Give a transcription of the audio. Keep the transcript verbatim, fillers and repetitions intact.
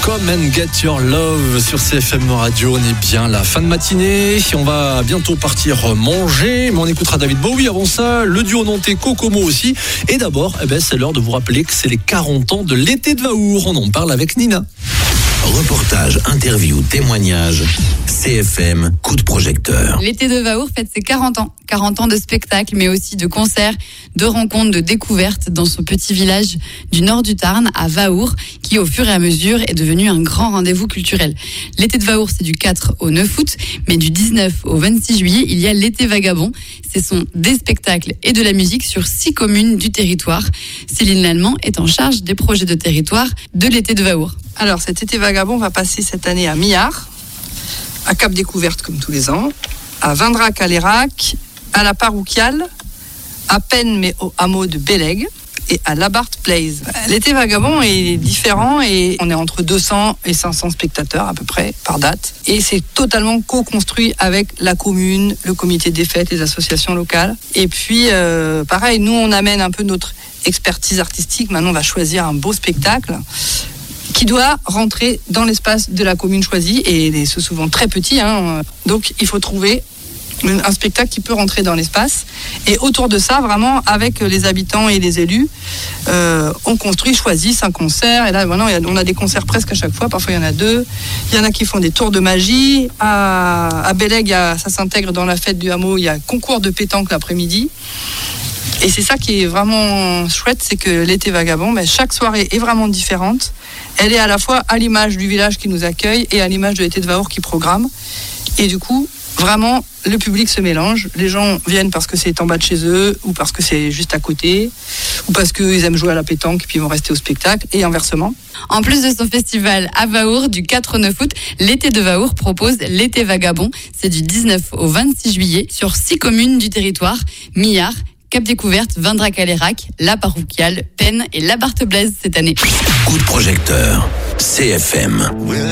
Come and Get Your Love sur C F M Radio. On est bien la fin de matinée. On va bientôt partir manger, mais on écoutera David Bowie avant ça, le duo nantais Kokomo aussi. Et d'abord, eh ben, c'est l'heure de vous rappeler que c'est les quarante ans de l'été de Vahour. On en parle avec Nina. Reportage, interview, témoignage, C F M, coup de projecteur. L'été de Vahour fête ses quarante ans. quarante ans de spectacles, mais aussi de concerts, de rencontres, de découvertes dans son petit village du nord du Tarn, à Vahour, qui au fur et à mesure est devenu un grand rendez-vous culturel. L'été de Vahour, c'est du quatre au neuf août, mais du dix-neuf au vingt-six juillet, il y a l'été vagabond. Ce sont des spectacles et de la musique sur six communes du territoire. Céline Lallemand est en charge des projets de territoire de l'été de Vahour. Alors, cet été vagabond va passer cette année à Millard, à Cap Découverte comme tous les ans, à Vindrac-à-l'Érac, à la Parouquiale, à Penn mais au hameau de Bélègue et à Labarthe Place. L'été vagabond est différent et on est entre deux cents et cinq cents spectateurs à peu près par date. Et c'est totalement co-construit avec la commune, le comité des fêtes, les associations locales. Et puis, euh, pareil, nous on amène un peu notre expertise artistique. Maintenant on va choisir un beau spectacle qui doit rentrer dans l'espace de la commune choisie, et c'est souvent très petit, hein. Donc il faut trouver un spectacle qui peut rentrer dans l'espace, et autour de ça, vraiment avec les habitants et les élus, euh, on construit, choisit un concert, et là maintenant on a des concerts presque à chaque fois, parfois il y en a deux, il y en a qui font des tours de magie, à, à Bélègue, ça s'intègre dans la fête du hameau, il y a un concours de pétanque l'après-midi. Et c'est ça qui est vraiment chouette, c'est que l'été vagabond, ben, chaque soirée est vraiment différente. Elle est à la fois à l'image du village qui nous accueille et à l'image de l'été de Vahour qui programme. Et du coup, vraiment, le public se mélange. Les gens viennent parce que c'est en bas de chez eux, ou parce que c'est juste à côté, ou parce qu'ils aiment jouer à la pétanque et puis ils vont rester au spectacle, et inversement. En plus de son festival à Vahour du quatre au neuf août, l'été de Vahour propose l'été vagabond. C'est du dix-neuf au vingt-six juillet sur six communes du territoire: Millard, Cap Découverte, Vindrac-à-l'Érac, La Parouquiale, Penn et Labarthe Blaise cette année. Coup de projecteur, C F M.